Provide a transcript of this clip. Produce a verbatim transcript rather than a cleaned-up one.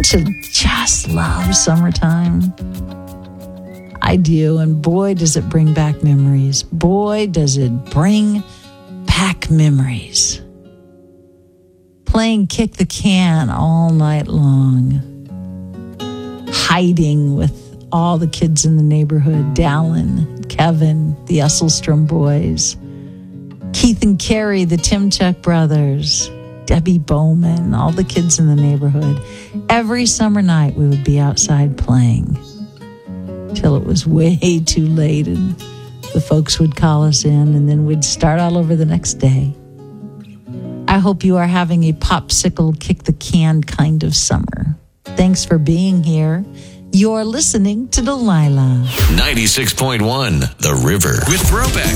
Don't you just love summertime? I do, and boy, does it bring back memories. Boy, does it bring back memories. Playing kick the can all night long. Hiding with all the kids in the neighborhood. Dallin, Kevin, the Esselstrom boys. Keith and Carrie, the Timchuk brothers. Debbie Bowman, all the kids in the neighborhood. Every summer night we would be outside playing till it was way too late and the folks would call us in and then we'd start all over the next day. I hope you are having a popsicle kick the can kind of summer. Thanks for being here. You're listening to Delilah. ninety-six point one The River with Throwback.